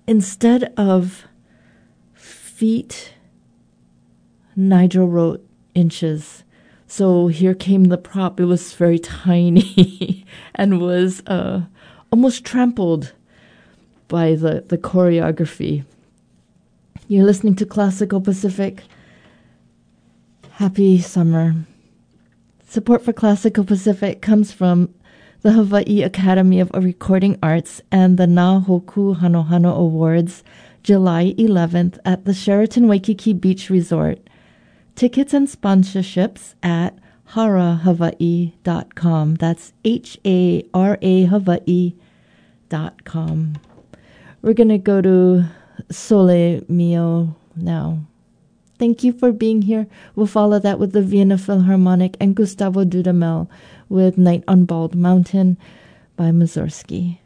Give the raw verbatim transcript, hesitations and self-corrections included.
instead of feet, Nigel wrote inches. So here came the prop. It was very tiny and was uh, almost trampled by the, the choreography. You're listening to Classical Pacific. Happy summer. Support for Classical Pacific comes from the Hawaii Academy of Recording Arts and the Na Hoku Hano Hano Awards, July eleventh at the Sheraton Waikiki Beach Resort. Tickets and sponsorships at hara hawaii dot com. That's H A R A Hawaii dot com. We're going to go to Sole Mio now. Thank you for being here. We'll follow that with the Vienna Philharmonic and Gustavo Dudamel with Night on Bald Mountain by Mussorgsky.